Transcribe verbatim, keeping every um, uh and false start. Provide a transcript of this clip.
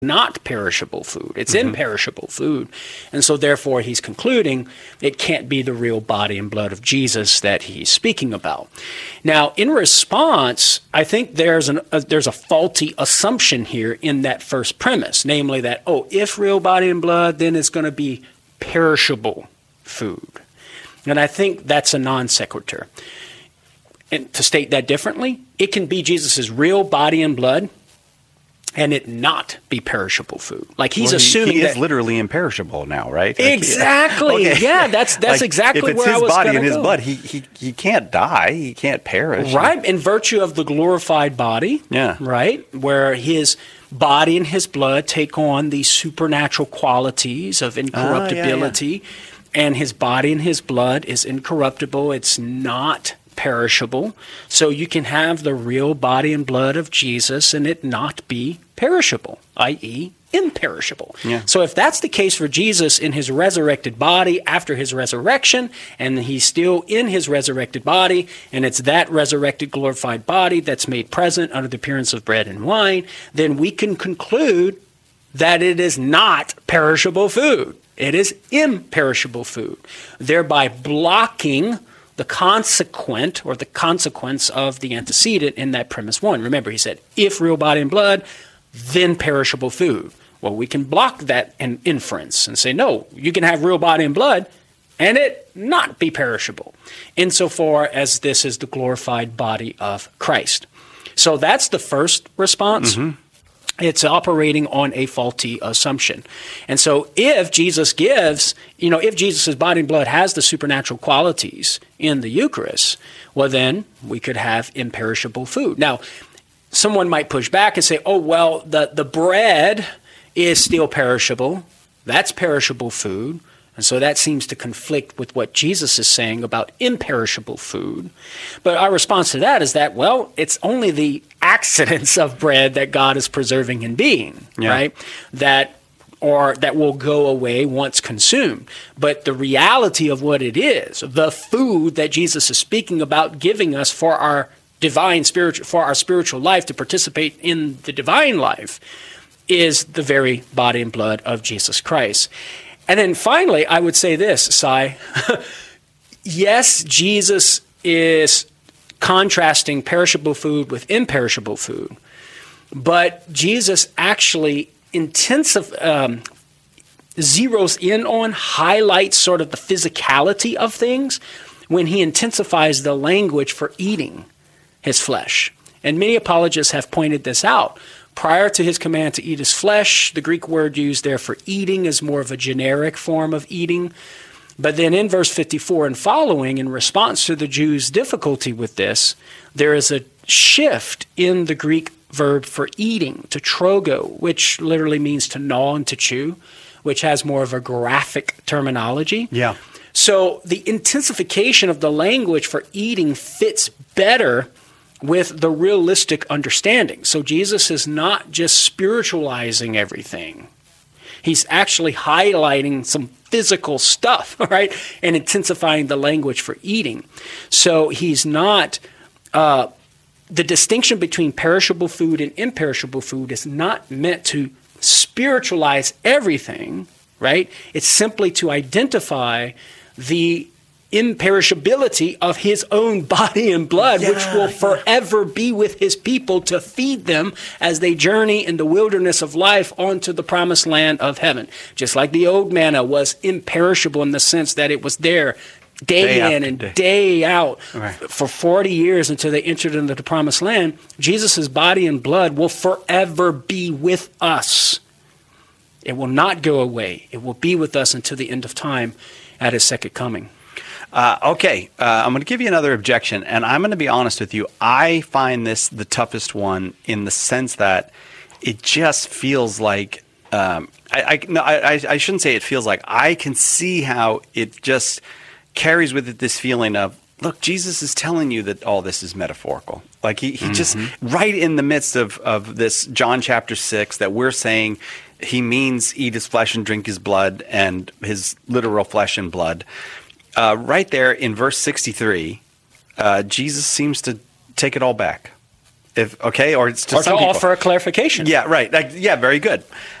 not perishable food. It's Mm-hmm. imperishable food. And so therefore he's concluding it can't be the real body and blood of Jesus that he's speaking about. Now, in response, I think there's an uh, there's a faulty assumption here in that first premise, namely that, oh, if real body and blood, then it's going to be perishable food. And I think that's a non sequitur. And to state that differently, it can be Jesus' real body and blood and it not be perishable food. Like he's well, he, assuming he that is literally imperishable now, right? Exactly. Okay. Yeah, that's that's like, exactly if it's where his I was body and his go. blood, he, he he can't die, he can't perish. Right, in virtue of the glorified body. Yeah. Right, where his body and his blood take on these supernatural qualities of incorruptibility, uh, yeah, yeah. and his body and his blood is incorruptible. It's not perishable. So you can have the real body and blood of Jesus and it not be perishable, that is imperishable. Yeah. So if that's the case for Jesus in his resurrected body after his resurrection, and he's still in his resurrected body, and it's that resurrected glorified body that's made present under the appearance of bread and wine, then we can conclude that it is not perishable food. It is imperishable food, thereby blocking the consequent or the consequence of the antecedent in that premise one. Remember, he said, if real body and blood, then perishable food. Well, we can block that in inference and say, no, you can have real body and blood and it not be perishable, insofar as this is the glorified body of Christ. So that's the first response. Mm-hmm. It's operating on a faulty assumption. And so if Jesus gives, you know, if Jesus' body and blood has the supernatural qualities in the Eucharist, well, then we could have imperishable food. Now, someone might push back and say, oh, well, the, the bread is still perishable. That's perishable food. And so that seems to conflict with what Jesus is saying about imperishable food. But our response to that is that, well, it's only the accidents of bread that God is preserving in being, yeah. right? That or that will go away once consumed. But the reality of what it is, the food that Jesus is speaking about giving us for our divine spiritual, for our spiritual life to participate in the divine life, is the very body and blood of Jesus Christ. And then finally, I would say this, Sai. Yes, Jesus is contrasting perishable food with imperishable food, but Jesus actually intensive um, zeroes in on, highlights sort of the physicality of things when he intensifies the language for eating his flesh. And many apologists have pointed this out. Prior to his command to eat his flesh, the Greek word used there for eating is more of a generic form of eating. But then in verse fifty-four and following, in response to the Jews' difficulty with this, there is a shift in the Greek verb for eating to trogo, which literally means to gnaw and to chew, which has more of a graphic terminology. Yeah. So the intensification of the language for eating fits better with the realistic understanding. So Jesus is not just spiritualizing everything. He's actually highlighting some physical stuff, right? And intensifying the language for eating. So he's not, uh, the distinction between perishable food and imperishable food is not meant to spiritualize everything, right? It's simply to identify the imperishability of his own body and blood, yeah, which will forever be with his people to feed them as they journey in the wilderness of life onto the promised land of heaven. Just like the old manna was imperishable in the sense that it was there day, day in and day, day out right. for forty years until they entered into the promised land, Jesus' body and blood will forever be with us. It will not go away. It will be with us until the end of time at his second coming. Uh, okay, uh, I'm going to give you another objection, and I'm going to be honest with you. I find this the toughest one in the sense that it just feels like um, I, I, no, I, I shouldn't say it feels like. I can see how it just carries with it this feeling of, look, Jesus is telling you that all this is metaphorical. Like he, he mm-hmm. just right in the midst of, of this John chapter six that we're saying he means eat his flesh and drink his blood and his literal flesh and blood. Uh, right there in verse sixty-three, uh, Jesus seems to take it all back. If okay, or it's to or some to people. offer a clarification. Yeah, right. Like, yeah, very good.